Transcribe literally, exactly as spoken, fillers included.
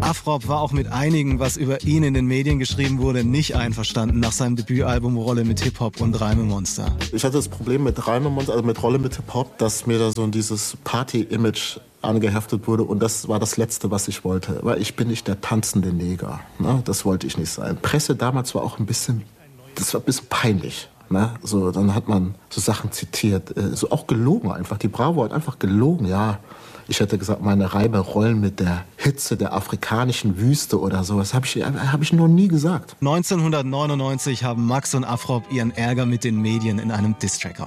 Afrop war auch mit einigen, was über ihn in den Medien geschrieben wurde, nicht einverstanden nach seinem Debütalbum Rolle mit Hip-Hop und Reimemonster. Ich hatte das Problem mit Reimemonster, also mit Rolle mit Hip-Hop, dass mir da so dieses Party-Image angeheftet wurde und das war das Letzte, was ich wollte. Weil ich bin nicht der tanzende Neger, ne? Das wollte ich nicht sein. Presse damals war auch ein bisschen, das war ein bisschen peinlich. Ne? So, dann hat man so Sachen zitiert, so auch gelogen einfach. Die Bravo hat einfach gelogen, ja. Ich hätte gesagt, meine Reime rollen mit der Hitze der afrikanischen Wüste oder so. Das habe ich, hab ich noch nie gesagt. neunzehnhundertneunundneunzig haben Max und Afrop ihren Ärger mit den Medien in einem Diss-Track